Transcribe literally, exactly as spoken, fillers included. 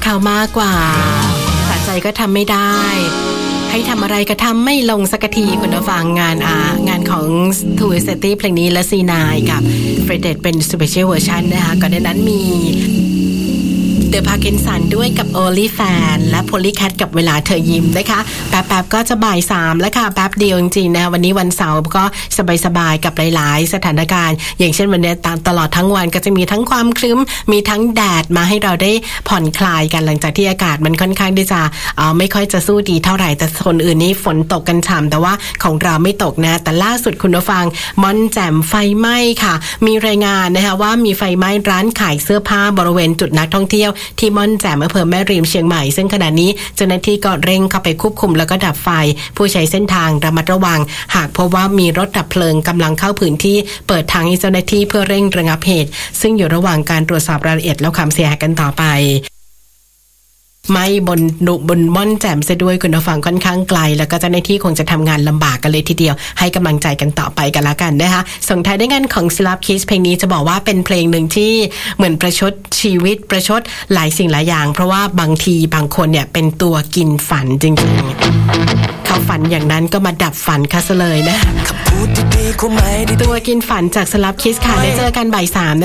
เขามากกว่าสะใจก็ทำไม่ได้ให้ทำอะไรก็ทำไม่ลงสักทีคุณผู้ฟังงานอางานของทูเอสตี้เพลงนี้และซีนายกับเฟรเดตเป็นสเปเชียลเวอร์ชันนะคะก่อนหน้านั้นมีเดอะพาร์กินสันด้วยกับ Only Fan และ Polycat กับเวลาเธอยิ้มนะคะแป๊บๆก็จะบ่ายสามแล้วค่ะแป๊บเดียวจริงๆนะวันนี้วันเสาร์ก็สบายๆกับหลายๆสถานการณ์อย่างเช่นวันนี้ตลอดทั้งวันก็จะมีทั้งความครึ้มมีทั้งแดดมาให้เราได้ผ่อนคลายกันหลังจากที่อากาศมันค่อนข้างที่จะเอ่อไม่ค่อยจะสู้ดีเท่าไหร่แต่คนอื่นนี่ฝนตกกันฉ่ำแต่ว่าของเราไม่ตกนะแต่ล่าสุดคุณผู้ฟังม่อนแจ่มไฟไหม้ค่ะมีรายงานนะคะว่ามีไฟไหม้ร้านขายเสื้อผ้าบริเวณจุดนักท่องเที่ยวที่ม่อนแจ่มอำเภอแม่ริมเชียงใหม่ซึ่งขณะนี้เจ้าหน้าที่ก็เร่งเข้าไปควบคุมแล้วก็ดับไฟผู้ใช้เส้นทางระมัดระวังหากพบว่ามีรถดับเพลิงกำลังเข้าพื้นที่เปิดทางให้เจ้าหน้าที่เพื่อเร่งระงับเหตุซึ่งอยู่ระหว่างการตรวจสอบรายละเอียดแล้วความเสียหายกันต่อไปไม่บนดุบนม่อนแจ่มซะด้วยคุณผู้ฟังค่อนข้างไกลแล้วก็เจ้าหน้าที่คงจะทำงานลำบากกันเลยทีเดียวให้กำลังใจกันต่อไปกันละกันนะคะส่งท้ายด้วยงานของ Slap Kids เพลงนี้จะบอกว่าเป็นเพลงหนึ่งที่เหมือนประชดชีวิตประชดหลายสิ่งหลายอย่างเพราะว่าบางทีบางคนเนี่ยเป็นตัวกินฝันจริงๆเขาฝันอย่างนั้นก็มาดับฝันค่ะซะเลยนะตัวกินฝันจาก Slap Kids ค่ะได้เจอกันบ่ายสาม